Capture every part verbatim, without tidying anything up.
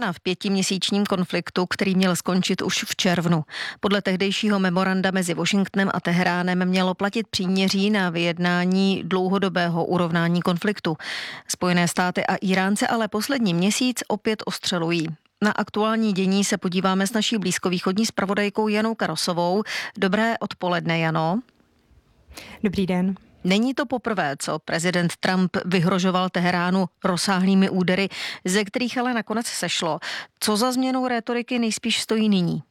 v pětiměsíčním konfliktu, který měl skončit už v červnu. Podle tehdejšího memoranda mezi Washingtonem a Teheránem mělo platit příměří na vyjednání dlouhodobého urovnání konfliktu. Spojené státy a Iránce ale poslední měsíc opět ostřelují. Na aktuální dění se podíváme s naší blízkovýchodní zpravodajkou Janou Karasovou. Dobré odpoledne, Jano. Dobrý den. Není to poprvé, co prezident Trump vyhrožoval Teheránu rozsáhlými údery, ze kterých ale nakonec sešlo. Co za změnou rétoriky nejspíš stojí nyní?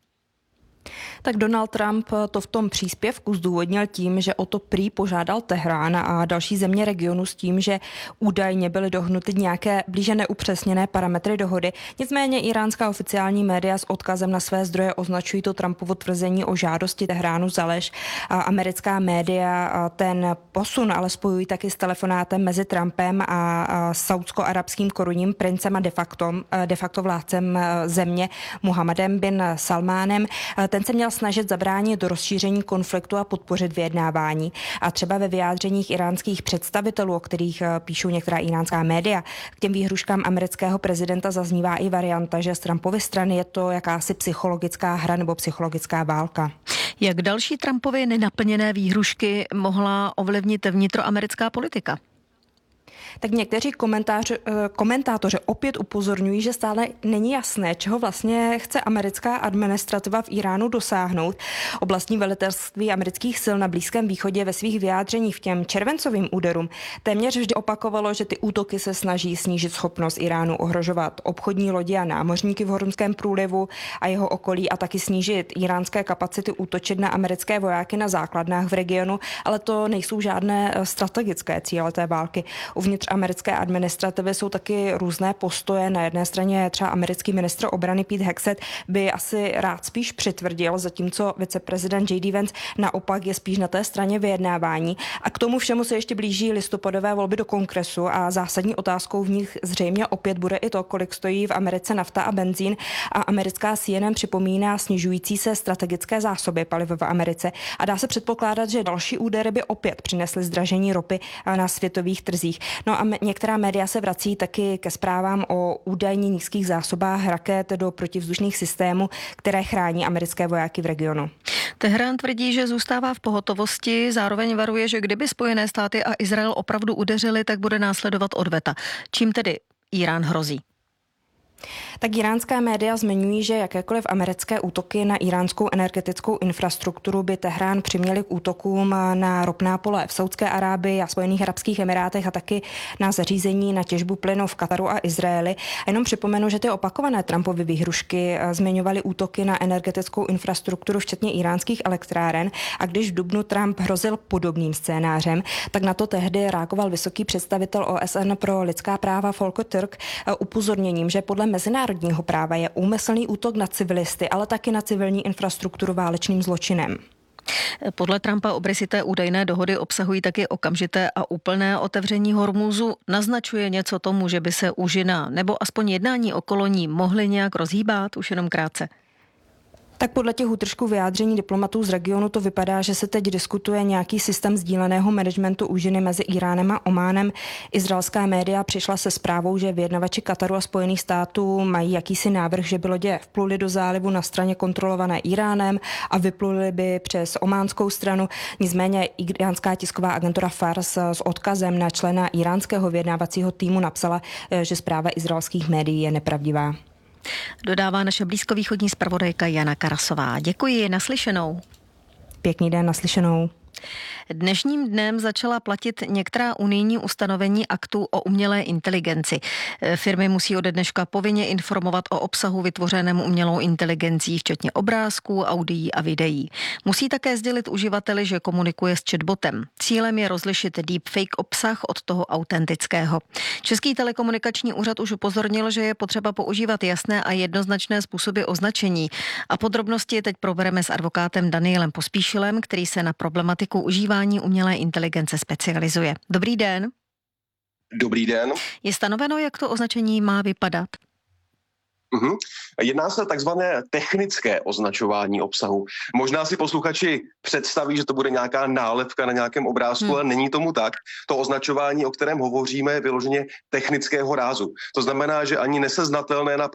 Tak Donald Trump to v tom příspěvku zdůvodnil tím, že o to prý požádal Teherán a další země regionu s tím, že údajně byly dohnuty nějaké blíže neupřesněné parametry dohody. Nicméně iránská oficiální média s odkazem na své zdroje označují to Trumpovo tvrzení o žádosti Teheránu za lež. A americká média ten posun ale spojují taky s telefonátem mezi Trumpem a saudsko-arabským korunním princem a de facto, de facto vládcem země Muhammadem bin Salmánem. Ten se měl snažit zabránit rozšíření konfliktu a podpořit vyjednávání. A třeba ve vyjádřeních iránských představitelů, o kterých píšou některá iránská média, k těm výhruškám amerického prezidenta zaznívá i varianta, že z Trumpovy strany je to jakási psychologická hra nebo psychologická válka. Jak další Trumpovy nenaplněné výhrušky mohla ovlivnit vnitroamerická politika? Tak někteří komentátoři opět upozorňují, že stále není jasné, čeho vlastně chce americká administrativa v Iránu dosáhnout. Oblastní velitelství amerických sil na Blízkém východě ve svých vyjádřeních v těm červencovým úderům téměř vždy opakovalo, že ty útoky se snaží snížit schopnost Iránu ohrožovat obchodní lodi a námořníky v Hormuzském průlivu a jeho okolí a taky snížit iránské kapacity útočit na americké vojáky na základnách v regionu, ale to nejsou žádné strategické cíle té války. Uvnitř americké administrativy jsou taky různé postoje. Na jedné straně třeba americký ministr obrany Pete Hegseth by asi rád spíš přitvrdil, zatímco viceprezident J D Vance naopak je spíš na té straně vyjednávání. A k tomu všemu se ještě blíží listopadové volby do kongresu a zásadní otázkou v nich zřejmě opět bude i to, kolik stojí v Americe nafta a benzín. A americká C N N připomíná snižující se strategické zásoby paliv v Americe. A dá se předpokládat, že další údery by opět přinesly zdražení ropy na světových trzích. No a některá média se vrací taky ke zprávám o údajně nízkých zásobách raket do protivzdušných systémů, které chrání americké vojáky v regionu. Teherán tvrdí, že zůstává v pohotovosti, zároveň varuje, že kdyby Spojené státy a Izrael opravdu udeřili, tak bude následovat odveta. Čím tedy Irán hrozí? Tak iránská média zmiňují, že jakékoliv americké útoky na iránskou energetickou infrastrukturu by Teherán přiměly k útokům na ropná pole v Saudské Arábii a Spojených arabských emirátech a taky na zařízení na těžbu plynu v Kataru a Izraeli. A jenom připomenu, že ty opakované Trumpovy výhrušky zmiňovaly útoky na energetickou infrastrukturu, včetně iránských elektráren. A když v dubnu Trump hrozil podobným scénářem, tak na to tehdy reagoval vysoký představitel O S N pro lidská práva Volker Türk upozorněním, že podle mezinárodního práva je úmyslný útok na civilisty, ale taky na civilní infrastrukturu válečným zločinem. Podle Trumpa obrysy té údajné dohody obsahují taky okamžité a úplné otevření Hormúzu. Naznačuje něco tomu, že by se úžina nebo aspoň jednání okolo ní mohly nějak rozhýbat, už jenom krátce. Tak podle těch útržků vyjádření diplomatů z regionu to vypadá, že se teď diskutuje nějaký systém sdíleného managementu úžiny mezi Iránem a Ománem. Izraelská média přišla se zprávou, že vyjednavači Kataru a Spojených států mají jakýsi návrh, že by lodě vpluli do zálivu na straně kontrolované Iránem a vypluli by přes ománskou stranu. Nicméně iránská tisková agentura Fars s odkazem na člena iránského vyjednávacího týmu napsala, že zpráva izraelských médií je nepravdivá. Dodává naše blízkovýchodní zpravodajka Jana Karasová. Děkuji, naslyšenou. Pěkný den, naslyšenou. Dnešním dnem začala platit některá unijní ustanovení aktů o umělé inteligenci. Firmy musí ode dneška povinně informovat o obsahu vytvořenému umělou inteligencí, včetně obrázků, audií a videí. Musí také sdělit uživateli, že komunikuje s chatbotem. Cílem je rozlišit deepfake obsah od toho autentického. Český telekomunikační úřad už upozornil, že je potřeba používat jasné a jednoznačné způsoby označení. A podrobnosti teď probereme s advokátem Danielem Pospíšilem, který se na problematiku užívání umělé inteligence specializuje. Dobrý den. Dobrý den. Je stanoveno, jak to označení má vypadat? Uhum. Jedná se o takzvané technické označování obsahu. Možná si posluchači představí, že to bude nějaká nálepka na nějakém obrázku, hmm. ale není tomu tak. To označování, o kterém hovoříme, je vyloženě technického rázu. To znamená, že ani neseznatelné na